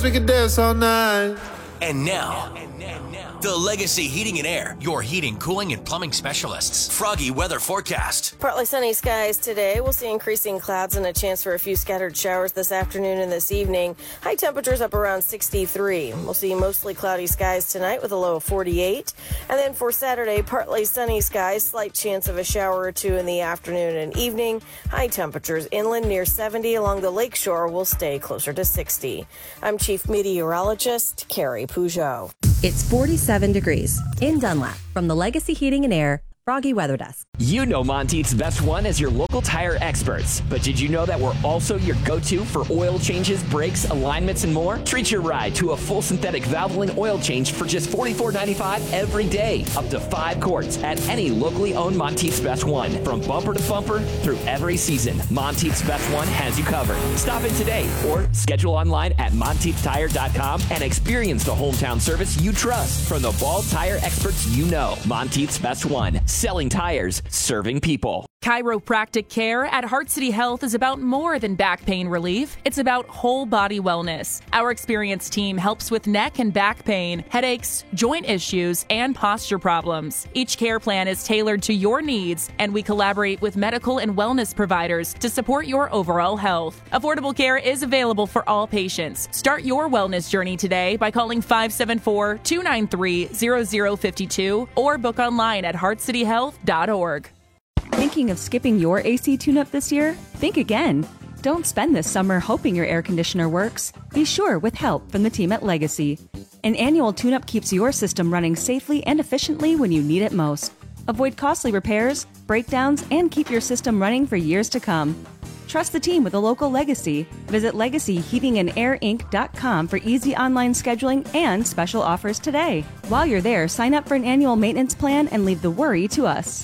We can dance all night. And now, the Legacy Heating and Air, your heating, cooling, and plumbing specialists. Froggy weather forecast. Partly sunny skies today. We'll see increasing clouds and a chance for a few scattered showers this afternoon and this evening. High temperatures up around 63. We'll see mostly cloudy skies tonight with a low of 48. And then for Saturday, partly sunny skies, slight chance of a shower or two in the afternoon and evening. High temperatures inland near 70. Along the lakeshore will stay closer to 60. I'm Chief Meteorologist Carrie Peugeot. It's 47 degrees in Dunlap from the Legacy Heating and Air Froggy Weather Desk. You know Monteith's Best One as your local tire experts. But did you know that we're also your go-to for oil changes, brakes, alignments, and more? Treat your ride to a full synthetic Valvoline oil change for just $44.95 every day. Up to 5 quarts at any locally owned Monteith's Best One. From bumper to bumper through every season, Monteith's Best One has you covered. Stop in today or schedule online at MonteithTire.com and experience the hometown service you trust from the Ball tire experts you know. Monteith's Best One. Selling tires, serving people. Chiropractic care at Heart City Health is about more than back pain relief. It's about whole body wellness. Our experienced team helps with neck and back pain, headaches, joint issues, and posture problems. Each care plan is tailored to your needs, and we collaborate with medical and wellness providers to support your overall health. Affordable care is available for all patients. Start your wellness journey today by calling 574-293-0052 or book online at heartcityhealth.org. Thinking of skipping your AC tune-up this year? Think again. Don't spend this summer hoping your air conditioner works. Be sure with help from the team at Legacy. An annual tune-up keeps your system running safely and efficiently when you need it most. Avoid costly repairs, breakdowns, and keep your system running for years to come. Trust the team with a local Legacy. Visit LegacyHeatingandAirInc.com for easy online scheduling and special offers today. While you're there, sign up for an annual maintenance plan and leave the worry to us.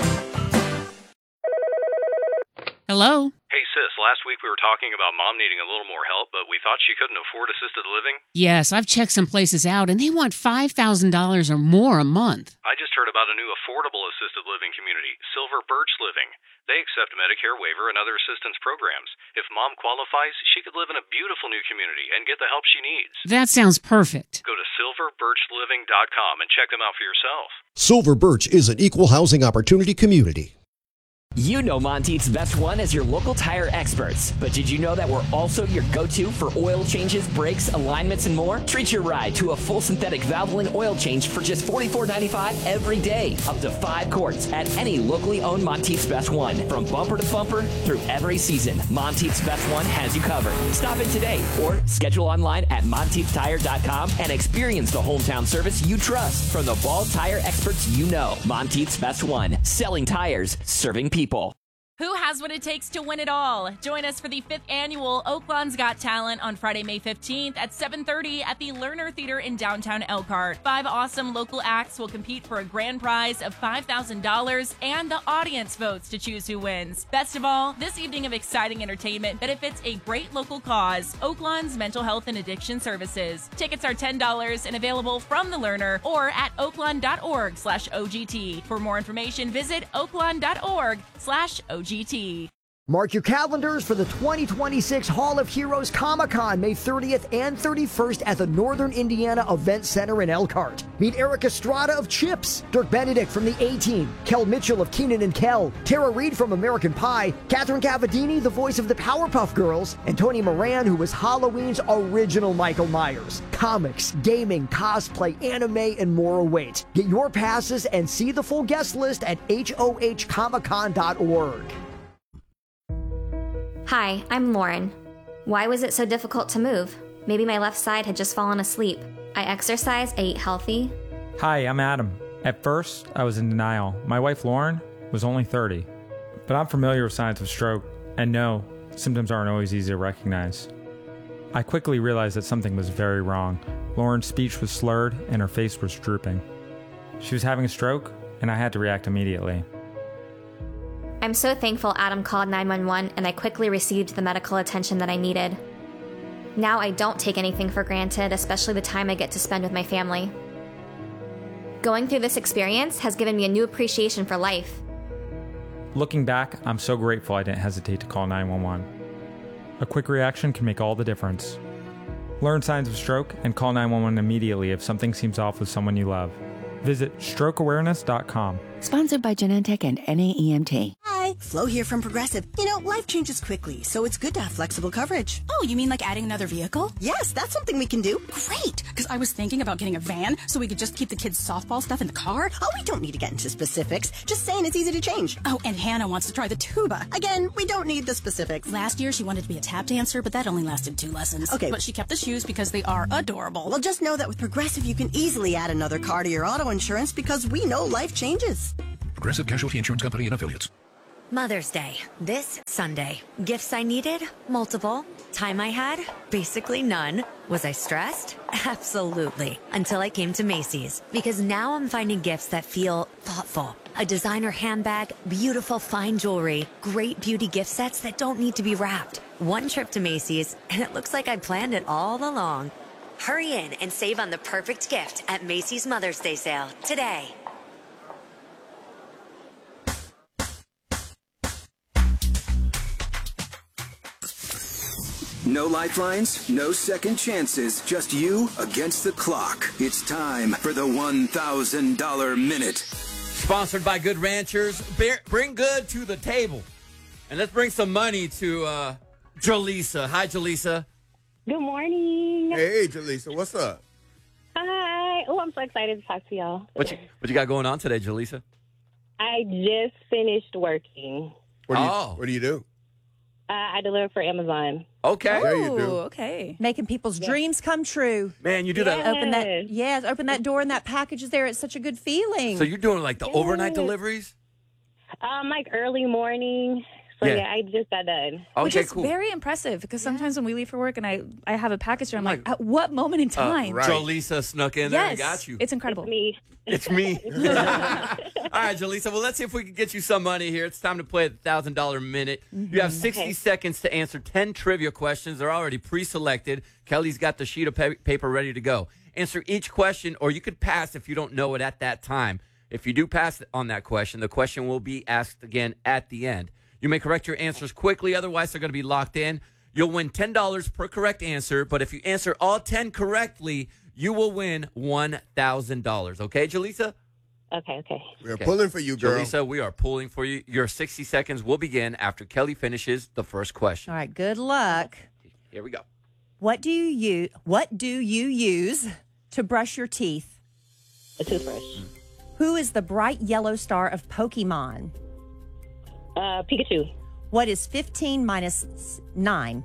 Hello? Hey, sis, last week we were talking about Mom needing a little more help, but we thought she couldn't afford assisted living. Yes, I've checked some places out, and they want $5,000 or more a month. I just heard about a new affordable assisted living community, Silver Birch Living. They accept Medicare waiver and other assistance programs. If Mom qualifies, she could live in a beautiful new community and get the help she needs. That sounds perfect. Go to silverbirchliving.com and check them out for yourself. Silver Birch is an equal housing opportunity community. You know Monteith's Best One as your local tire experts. But did you know that we're also your go-to for oil changes, brakes, alignments, and more? Treat your ride to a full synthetic Valvoline oil change for just $44.95 every day. Up to 5 quarts at any locally owned Monteith's Best One. From bumper to bumper through every season, Monteith's Best One has you covered. Stop in today or schedule online at MonteithTire.com and experience the hometown service you trust from the Ball tire experts you know. Monteith's Best One. Selling tires, serving people. Who has what it takes to win it all? Join us for the 5th annual Oaklawn's Got Talent on Friday, May 15th at 7:30 at the Lerner Theater in downtown Elkhart. 5 awesome local acts will compete for a grand prize of $5,000 and the audience votes to choose who wins. Best of all, this evening of exciting entertainment benefits a great local cause, Oaklawn's Mental Health and Addiction Services. Tickets are $10 and available from the Lerner or at oaklawn.org/OGT. For more information, visit oaklawn.org/OGT. Mark your calendars for the 2026 Hall of Heroes Comic-Con, May 30th and 31st at the Northern Indiana Event Center in Elkhart. Meet Eric Estrada of Chips, Dirk Benedict from the A-Team, Kel Mitchell of Keenan and Kel, Tara Reid from American Pie, Catherine Cavadini, the voice of the Powerpuff Girls, and Tony Moran, who was Halloween's original Michael Myers. Comics, gaming, cosplay, anime, and more await. Get your passes and see the full guest list at hohcomiccon.org. Hi, I'm Lauren. Why was it so difficult to move? Maybe my left side had just fallen asleep. I exercise, I eat healthy. Hi, I'm Adam. At first, I was in denial. My wife, Lauren, was only 30. But I'm familiar with signs of stroke, and no, symptoms aren't always easy to recognize. I quickly realized that something was very wrong. Lauren's speech was slurred, and her face was drooping. She was having a stroke, and I had to react immediately. I'm so thankful Adam called 911 and I quickly received the medical attention that I needed. Now I don't take anything for granted, especially the time I get to spend with my family. Going through this experience has given me a new appreciation for life. Looking back, I'm so grateful I didn't hesitate to call 911. A quick reaction can make all the difference. Learn signs of stroke and call 911 immediately if something seems off with someone you love. Visit strokeawareness.com. Sponsored by Genentech and NAEMT. Hi, Flo here from Progressive. You know, life changes quickly, so it's good to have flexible coverage. Oh, you mean like adding another vehicle? Yes, that's something we can do. Great, because I was thinking about getting a van so we could just keep the kids' softball stuff in the car. Oh, we don't need to get into specifics. Just saying it's easy to change. Oh, and Hannah wants to try the tuba. Again, we don't need the specifics. Last year, she wanted to be a tap dancer, but that only lasted 2 lessons. Okay. But she kept the shoes because they are adorable. Well, just know that with Progressive, you can easily add another car to your auto insurance because we know life changes. Progressive Casualty Insurance Company and Affiliates. Mother's Day, this Sunday. Gifts I needed? Multiple. Time I had? Basically none. Was I stressed? Absolutely. Until I came to Macy's. Because now I'm finding gifts that feel thoughtful. A designer handbag, beautiful fine jewelry, great beauty gift sets that don't need to be wrapped. One trip to Macy's, and it looks like I planned it all along. Hurry in and save on the perfect gift at Macy's Mother's Day sale today. No lifelines, no second chances, just you against the clock. It's time for the $1,000 Minute. Sponsored by Good Ranchers. Bring good to the table. And let's bring some money to Jaleesa. Hi, Jaleesa. Good morning. Hey, Jaleesa, what's up? Hi. Oh, I'm so excited to talk to y'all. What you got going on today, Jaleesa? I just finished working. What do you do? I deliver for Amazon. Okay. There you do. Okay. Making people's dreams come true. Man, you do that. Open that door and that package is there. It's such a good feeling. So you're doing like the overnight deliveries? Like early morning. So yeah, I just got done. Okay, Which is cool. very impressive because sometimes when we leave for work and I have a package there, I'm like, at what moment in time? Jaleesa snuck in there and got you. It's incredible. It's me. All right, Jaleesa. Well, let's see if we can get you some money here. It's time to play the $1,000 Minute. You have 60 seconds to answer 10 trivia questions. They're already pre-selected. Kelly's got the sheet of paper ready to go. Answer each question, or you could pass if you don't know it at that time. If you do pass on that question, the question will be asked again at the end. You may correct your answers quickly, otherwise they're going to be locked in. You'll win $10 per correct answer, but if you answer all 10 correctly, you will win $1,000. Okay, Jaleesa? Okay. We're pulling for you, girl. Jaleesa, we are pulling for you. Your 60 seconds will begin after Kelly finishes the first question. All right, good luck. Here we go. What do you use to brush your teeth? A toothbrush. Who is the bright yellow star of Pokemon? Pikachu. What is 15 minus 9?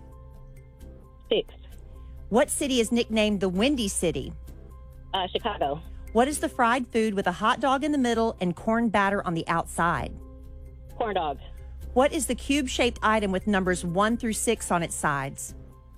6. What city is nicknamed the Windy City? Chicago. What is the fried food with a hot dog in the middle and corn batter on the outside? Corn dog. What is the cube-shaped item with numbers 1 through 6 on its sides?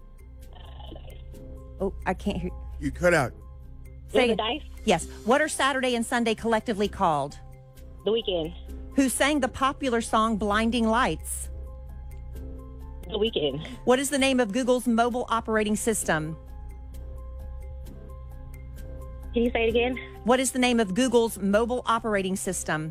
Oh, I can't hear. You cut out. Say the dice? Yes. What are Saturday and Sunday collectively called? The weekend. Who sang the popular song Blinding Lights? The weekend. What is the name of Google's mobile operating system? Can you say it again? What is the name of Google's mobile operating system?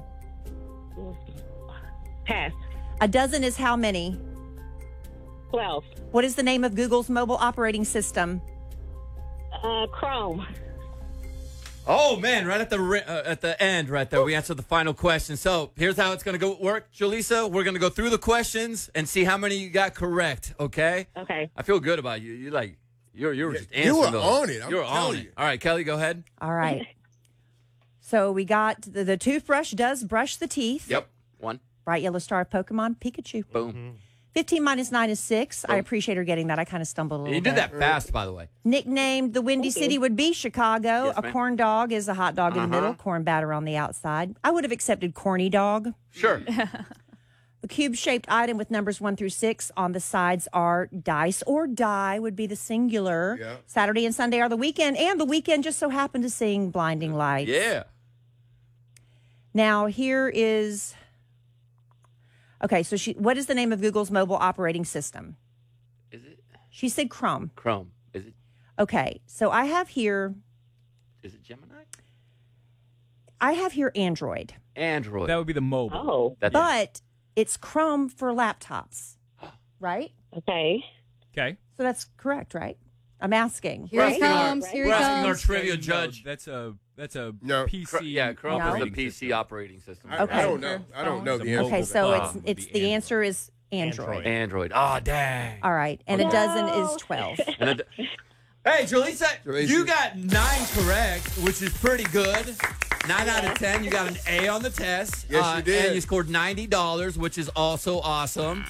Pass. A dozen is how many? 12. What is the name of Google's mobile operating system? Chrome. Oh, man, right at the end right there, we answered the final question. So here's how it's going to work, Jaleesa. We're going to go through the questions and see how many you got correct, okay? Okay. I feel good about you. You're just answering You were those. on it. You were on it. All right, Kelly, go ahead. All right. So we got the toothbrush does brush the teeth. Yep, 1. Bright yellow star of Pokemon, Pikachu. Boom. 15 minus 9 is 6. Boom. I appreciate her getting that. I kind of stumbled a little You bit. did that fast, by the way. Nicknamed the Windy City would be Chicago. Yes, a ma'am. corn dog is a hot dog in the middle, corn batter on the outside. I would have accepted corny dog. Sure. The cube-shaped item with numbers 1 through 6 on the sides are dice or die would be the singular. Yeah. Saturday and Sunday are the weekend, and the weekend just so happened to sing Blinding Lights. Yeah. Now, here is... Okay, so what is the name of Google's mobile operating system? Is it? She said Chrome. Chrome. Is it? Okay, so I have here... Is it Gemini? I have here Android. Android. That would be the mobile. Oh. But it's Chrome for laptops, right? Okay. Okay. So that's correct, right? I'm asking. Here he comes. Here he We're asking our comes. trivia judge. That's a No. PC. Chrome is No. the PC operating system. I don't know. I don't know the answer. Okay, so it's the answer is Android. Android. Oh, dang. All right, and a dozen is 12. Hey, Jaleesa, you got 9 correct, which is pretty good. 9 out of 10. You got an A on the test. Yes, you did. And you scored $90, which is also awesome.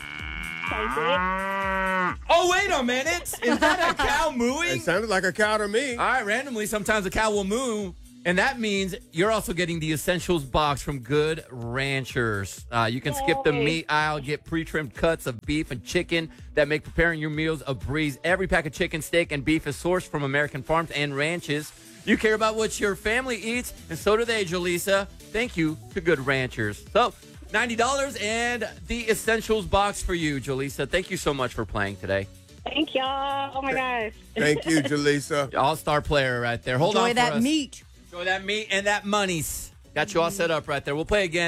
Oh, wait a minute. Is that a cow mooing? It sounded like a cow to me. All right, randomly, sometimes a cow will moo. And that means you're also getting the Essentials box from Good Ranchers. You can skip the meat aisle, get pre-trimmed cuts of beef and chicken that make preparing your meals a breeze. Every pack of chicken, steak, and beef is sourced from American farms and ranches. You care about what your family eats, and so do they, Jaleesa. Thank you to Good Ranchers. So, $90 and the Essentials box for you, Jaleesa. Thank you so much for playing today. Thank y'all. Oh, my gosh. Thank you, Jaleesa. All-star player right there. Hold on for Enjoy that us. meat. Enjoy that meat and that monies. Got you all set up right there. We'll play again.